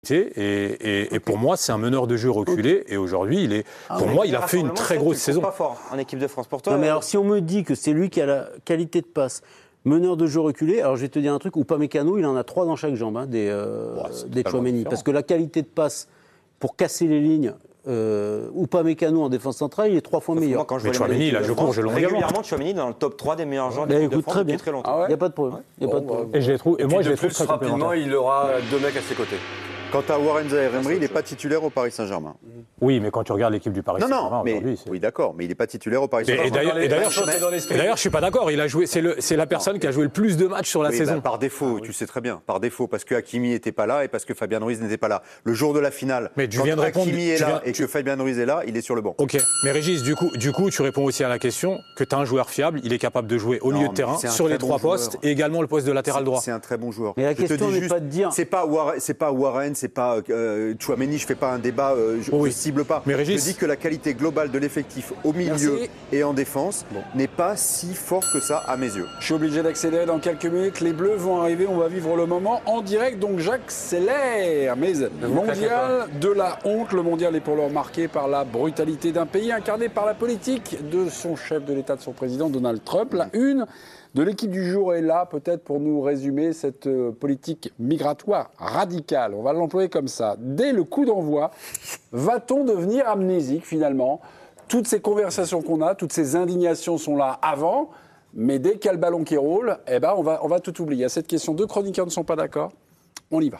Et pour moi, c'est un meneur de jeu reculé. Et aujourd'hui, il a fait une très grosse saison. Pas fort en équipe de France pour toi. Non, mais alors, si on me dit que c'est lui qui a la qualité de passe, meneur de jeu reculé, alors je vais te dire un truc, Upamecano, il en a 3 dans chaque jambe, des Tchouaméni. Parce que la qualité de passe pour casser les lignes, Upamecano en défense centrale, il est 3 fois meilleur. Quand je mais Tchouaméni, il a joué court, régulièrement. Tchouaméni dans le top 3 des meilleurs joueurs de l'équipe de France depuis très longtemps. Il n'y a pas de problème. Et je les trouve, moi, je les trouve très rapidement, il aura 2 mecs à ses côtés. Quant à Warren Zaïre-Emery, il n'est pas titulaire au Paris Saint-Germain. Oui, mais quand tu regardes l'équipe du Paris Saint-Germain aujourd'hui... Oui, d'accord, mais il n'est pas titulaire au Paris Saint-Germain. Et d'ailleurs, je ne suis pas d'accord. Il a joué, c'est la personne qui a joué le plus de matchs sur la saison. Par défaut, tu sais très bien. Par défaut, parce que Hakimi n'était pas là et parce que Fabien Ruiz n'était pas là. Le jour de la finale, quand Hakimi est là et que Fabien Ruiz est là, il est sur le banc. Ok, mais Régis, du coup, tu réponds aussi à la question que tu as un joueur fiable, il est capable de jouer au milieu de terrain, sur les 3 postes, et également le poste de latéral droit. C'est un très bon joueur. Mais la question n'est pas de dire... C'est pas Warren, c'est pas... Tchouaméni, je ne fais pas un débat, je ne cible pas. Mais Régis... Je dis que la qualité globale de l'effectif au milieu et en défense n'est pas si fort que ça à mes yeux. Je suis obligé d'accélérer dans quelques minutes. Les Bleus vont arriver, on va vivre le moment en direct, donc j'accélère. Mais le mondial de la honte, le mondial est pour l'heure marqué par la brutalité d'un pays incarné par la politique de son chef de l'État, de son président Donald Trump. La une de l'équipe du jour est là, peut-être pour nous résumer cette politique migratoire radicale. On va l'employer comme ça. Dès le coup d'envoi, va-t-on devenir amnésique finalement ? Toutes ces conversations qu'on a, toutes ces indignations sont là avant, mais dès qu'il y a le ballon qui roule, on va tout oublier. À cette question, 2 chroniqueurs ne sont pas d'accord. On y va.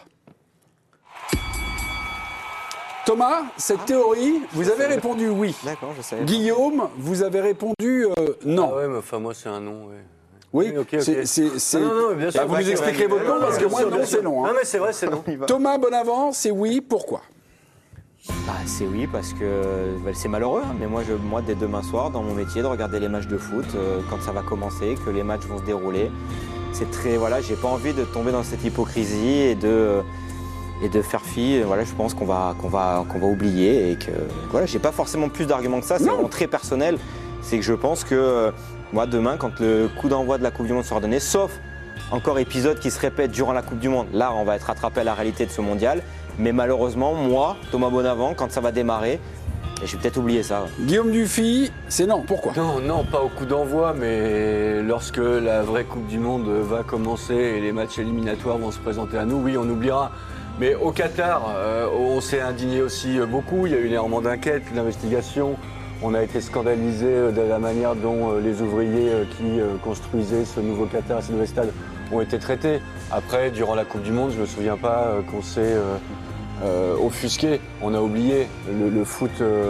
Thomas, cette théorie, vous avez répondu oui. D'accord, je savais. Guillaume, vous avez répondu non. Ah ouais, mais enfin moi c'est un non, ouais. Oui, okay. Non, bien sûr. Vous nous expliquerez votre nom parce que moi, non, c'est non. Non, mais c'est vrai, c'est non. Thomas Bonavent, c'est oui, pourquoi ? C'est oui, parce que c'est malheureux. Mais moi, dès demain soir, dans mon métier, de regarder les matchs de foot, quand ça va commencer, que les matchs vont se dérouler, c'est très... Voilà, j'ai pas envie de tomber dans cette hypocrisie et de faire fi. Voilà, je pense qu'on va oublier et que... Voilà, j'ai pas forcément plus d'arguments que ça. C'est vraiment très personnel. C'est que je pense que... Moi, demain, quand le coup d'envoi de la Coupe du Monde sera donné, sauf encore épisode qui se répète durant la Coupe du Monde, là, on va être rattrapé à la réalité de ce mondial. Mais malheureusement, moi, Thomas Bonavent, quand ça va démarrer, je vais peut-être oublier ça. Ouais. Guillaume Dufy, c'est non. Pourquoi ? Non, pas au coup d'envoi, mais lorsque la vraie Coupe du Monde va commencer et les matchs éliminatoires vont se présenter à nous, oui, on oubliera. Mais au Qatar, on s'est indigné aussi beaucoup. Il y a eu énormément d'enquêtes, d'investigations. On a été scandalisé de la manière dont les ouvriers qui construisaient ce nouveau Qatar, ce nouveau stade, ont été traités. Après, durant la Coupe du Monde, je ne me souviens pas qu'on s'est offusqué. On a oublié le foot.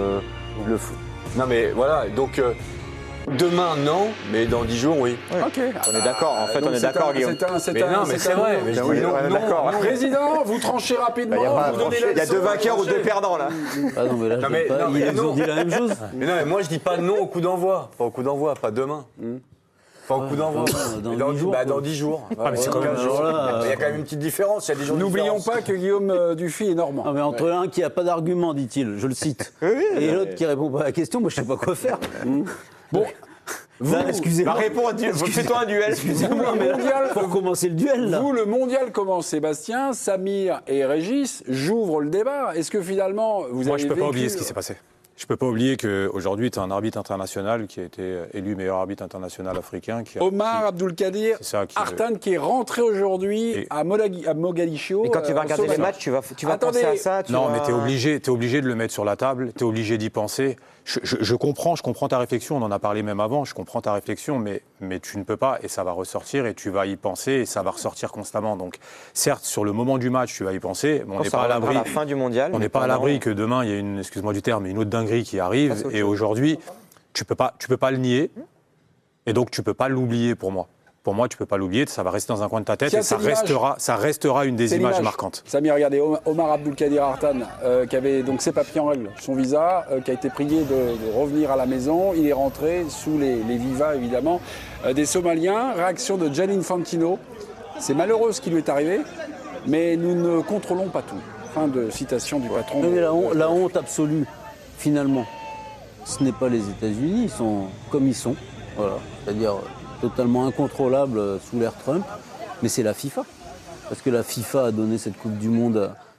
Non mais voilà, donc demain non, mais dans 10 jours oui. Ok. On est d'accord, en fait on est d'accord Guillaume. Mais c'est vrai, mais je dis non, d'accord. Président, vous tranchez rapidement. Il y a 2 vainqueurs ou 2 perdants là. Ah non, mais là, ils ont dit la même chose. Mais non, mais moi je dis pas non au coup d'envoi. Pas au coup d'envoi, pas demain. Pas au coup d'envoi. Dans 10 jours. Ah, mais c'est quand même... Il y a quand même une petite différence. Il y a des jours. N'oublions pas que Guillaume Dufy est normand. Non, mais entre un qui n'a pas d'argument, dit-il, je le cite, et l'autre qui répond pas à la question, moi je ne sais pas quoi faire. Bon. Excusez-moi. Fais-toi un duel. Excusez-moi, mais pour commencer le duel, là. Vous, le mondial commence, Sébastien, Samir et Régis. J'ouvre le débat. Est-ce que finalement, vous avez Moi, je ne peux pas oublier ce qui s'est passé. Je ne peux pas oublier qu'aujourd'hui, tu as un arbitre international qui a été élu meilleur arbitre international africain. Omar Abdulkadir Artan, qui est rentré aujourd'hui à Mogadiscio. Et quand tu vas regarder les matchs, tu vas penser à ça. Non, mais tu es obligé de le mettre sur la table, tu es obligé d'y penser. Je comprends ta réflexion, on en a parlé même avant, je comprends ta réflexion, mais tu ne peux pas, et ça va ressortir, et tu vas y penser, et ça va ressortir constamment. Donc, certes, sur le moment du match, tu vas y penser, mais on n'est pas à l'abri. La fin du mondial. On n'est pas à l'abri que demain, il y a excuse-moi du terme, une autre dinguerie qui arrive, et aujourd'hui, tu peux pas le nier, et donc tu peux pas l'oublier pour moi. Pour moi, tu ne peux pas l'oublier, ça va rester dans un coin de ta tête et ça restera une des images marquantes. Samir, regardez, Omar Abdulkadir Artan, qui avait donc ses papiers en règle, son visa, qui a été prié de revenir à la maison. Il est rentré sous les vivas, évidemment, des Somaliens. Réaction de Gianni Infantino. C'est malheureux ce qui lui est arrivé, mais nous ne contrôlons pas tout. Fin de citation du patron. Mais la honte absolue, finalement, ce n'est pas les États-Unis, ils sont comme ils sont. Voilà, c'est-à-dire totalement incontrôlable sous l'ère Trump, mais c'est la FIFA. Parce que la FIFA a donné cette Coupe du Monde